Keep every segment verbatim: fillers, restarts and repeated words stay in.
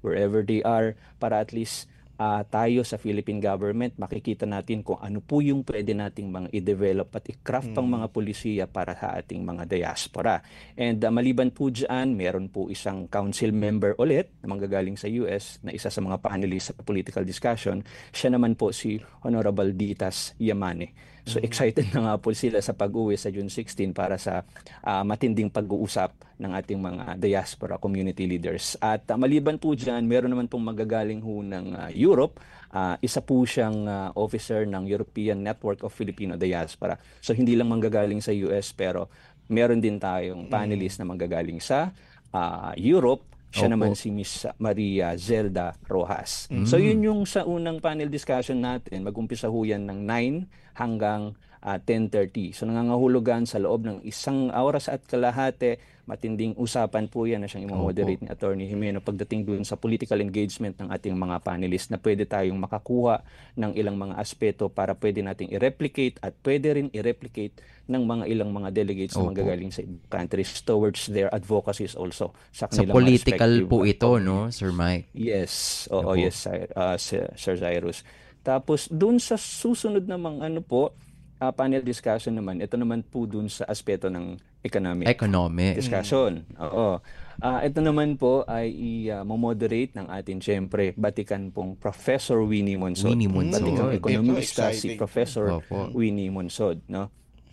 wherever they are, para at least ah, tayo sa Philippine government, makikita natin kung ano po yung pwede nating mga i-develop at i-craft pang mga Mm. polisiya para sa ating mga diaspora. And ah, maliban po dyan, meron po isang council member ulit na manggagaling sa U S na isa sa mga panelists sa political discussion. Siya naman po si Honorable Ditas Yamane. So Mm. excited na nga po sila sa pag-uwi sa June sixteen para sa ah, matinding pag-uusap ng ating mga diaspora community leaders. At ah, maliban po dyan, meron naman pong magagaling ho ng ah, Europe. Ah, isa po siyang ah, officer ng European Network of Filipino Diaspora. So hindi lang manggagaling sa U S pero meron din tayong Mm. panelist na manggagaling sa ah, Europe. Siya naman Opo. si Miss Maria Zelda Rojas. So yun Mm. Mm. yung sa unang panel discussion natin. Mag-umpisa ho yan ng nine hanggang ah, ten thirty. So nangangahulugan sa loob ng isang oras at kalahati, matinding usapan po yan na siyang Opo. imomoderate ni Attorney Jimeno pagdating dun sa political engagement ng ating mga panelists na pwede tayong makakuha ng ilang mga aspeto para pwede nating i-replicate at pwede rin i-replicate ng mga ilang mga delegates na Opo. manggagaling sa ibang countries towards their advocacies also sa Sa kanilang mga political respective po uh, ito, no, Sir communities. Mike? Yes, oo, Opo. yes, Sir, uh, Sir Sir Cyrus. Tapos dun sa susunod namang ano po, ah, panel discussion naman, ito naman po dun sa aspeto ng economic Economic. Mm. discussion. Oo. Ah, ito naman po ay i-moderate ng atin siyempre batikan pong Professor Winnie Monsod. Winnie Batikang Mm. Monsod. Ito, ekonomista si exciting. Professor Opo. Mm. Winnie Monsod, no?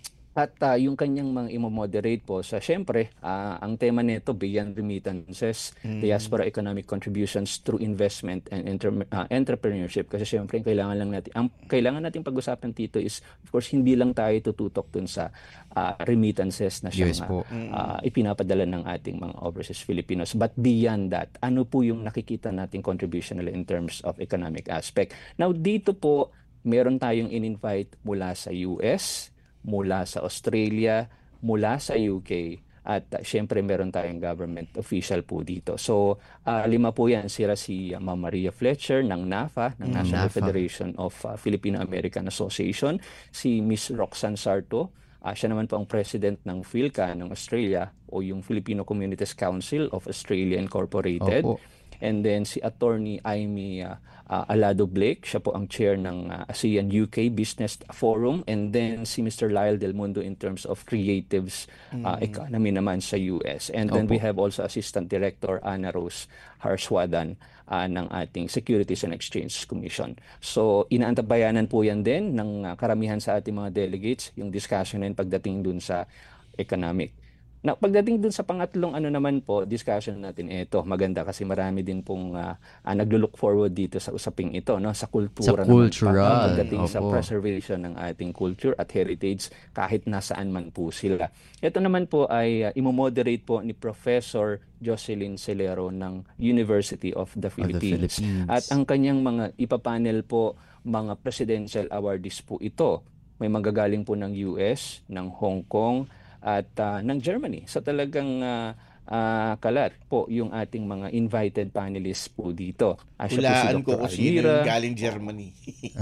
At ah, yung kanyang mga imo-moderate po sa siyempre, ah, ang tema nito beyond remittances, Mm. diaspora economic contributions through investment and enter- ah, entrepreneurship. Kasi siyempre ang kailangan lang natin, ang kailangan nating pag-usapan dito is of course hindi lang tayo tututok dun sa ah, remittances na siyang Yes ah, po. ah, Mm. ipinapadala ng ating mga overseas Filipinos. But beyond that, ano po yung nakikita nating contribution nila in terms of economic aspect? Now dito po, meron tayong in-invite mula sa U S, mula sa Australia, mula sa U K, at uh, syempre meron tayong government official po dito. So, ah, lima po yan. Sila si uh, Ma'am Maria Fletcher ng NAFA, ng Ang Mm. National NAFA. Federation of uh, Filipino-American Association, si Miss Roxanne Sarto, ah, siya naman po ang president ng PhilCA ng Australia o yung Filipino Communities Council of Australia Incorporated. Opo. And then si Attorney Amy uh, uh, Alado Blake, siya po ang chair ng uh, ASEAN U K Business Forum. And then si Mister Lyle Del Mundo in terms of creatives uh, Mm. economy naman sa U S. And then we Opo. have also Assistant Director Ana Rose Harswadan uh, ng ating Securities and Exchange Commission. So inaantabayanan po yan din ng uh, karamihan sa ating mga delegates, yung discussion na yun pagdating dun sa economic. Na pagdating dun sa pangatlong ano naman po, discussion natin ito, maganda kasi marami din pong ah, ah, naglo-look forward dito sa usaping ito, no, sa Sa kultura naman pa, no, cultural. Mm. pagdating sa Opo. preservation ng ating culture at heritage kahit nasaan man po sila. Ito naman po ay uh, imo-moderate po ni Professor Jocelyn Celero ng University of the Of the Philippines. At Philippines. ang kanyang mga ipapanel po, mga presidential awardees po ito. May manggagaling po ng U S, ng Hong Kong, at ah, ng Germany. So talagang ah, ah, kalat po yung ating mga invited panelists po dito. Ah, siya po si Hulaan ko Doctor kung sino yung Almira. galing Oo. Germany.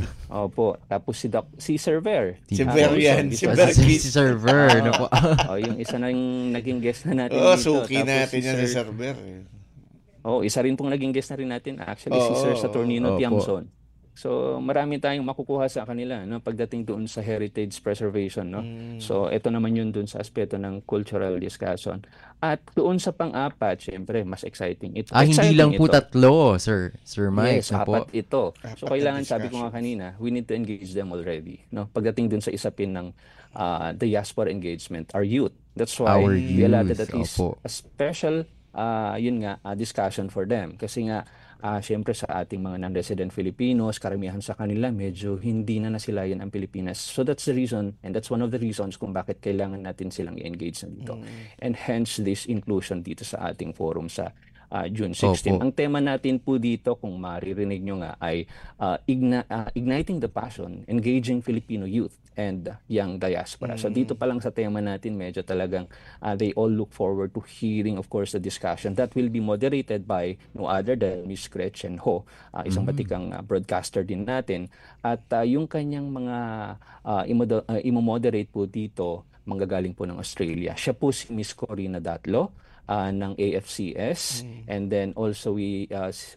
Opo. Tapos si, Doc, si Sir Ver. Si Ah, Ver also, yan, this si Ah, was si, Ver si, Kid. si server. Oo. Ano po? Oh, yung isa nang naging guest na natin Oo, dito. suki Tapos natin si yan si Sir, Sir Ver. eh. oh, isa rin pong naging guest na rin natin. Actually, si Oo, Sir oo, Saturnino oo. Opo. Tiamson. So, marami tayong makukuha sa kanila, no, pagdating doon sa heritage preservation, no. Mm. So, ito naman yun doon sa aspeto ng cultural discussion. At doon sa pang-apat, syempre, mas exciting ito. Ah, hindi Exciting lang po ito. tatlo, Sir. Sir Mike. Yes, No po? apat ito. So, Apat na kailangan, sabi ko nga discussions. kanina, we need to engage them already, no. Pagdating doon sa isapin ng ah, diaspora engagement, our youth. That's why Our we allotted youth. at least Opo. a special, ah, yun nga, ah, discussion for them. Kasi nga, ah, syempre sa ating mga non-resident Filipinos, karamihan sa kanila, medyo hindi na nasilayan ang Pilipinas. So that's the reason, and that's one of the reasons kung bakit kailangan natin silang i-engage na dito. Mm. And hence this inclusion dito sa ating forum sa ah, June sixteenth. Opo. Ang tema natin po dito, kung maririnig nyo nga, ay ah, igna- ah, igniting the passion, engaging Filipino youth and young diaspora. So dito Mm. pa lang sa tema natin, medyo talagang ah, they all look forward to hearing, of course, the discussion that will be moderated by no other than Miss Gretchen Ho, ah, isang Mm. batikang ah, broadcaster din natin. At ah, yung kanyang mga ah, imodo- ah, imo-moderate po dito, manggagaling po ng Australia. Siya po si Miss Corina Datlo ah, ng A F C S. Mm. And then also we uh,